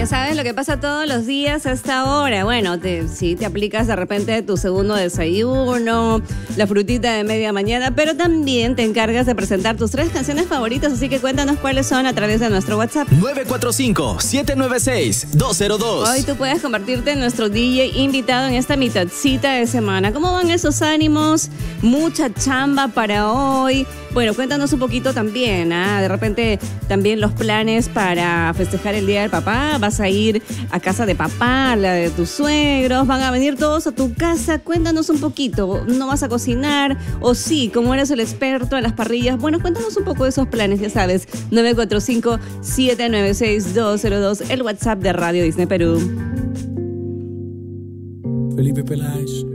Ya sabes lo que pasa todos los días a esta hora. Bueno, si te aplicas de repente tu segundo desayuno, la frutita de media mañana, pero también te encargas de presentar tus 3 canciones favoritas, así que cuéntanos cuáles son a través de nuestro WhatsApp. 945-796-202. Hoy tú puedes convertirte en nuestro DJ invitado en esta mitadcita de semana. ¿Cómo van esos ánimos? Mucha chamba para hoy. Bueno, cuéntanos un poquito también, de repente también los planes para festejar el Día del Papá. ¿Vas a ir a casa de papá, la de tus suegros? ¿Van a venir todos a tu casa? Cuéntanos un poquito. ¿No vas a cocinar? O sí, como eres el experto en las parrillas. Bueno, cuéntanos un poco de esos planes, ya sabes. 945-796-202, el WhatsApp de Radio Disney Perú. Felipe Peláez.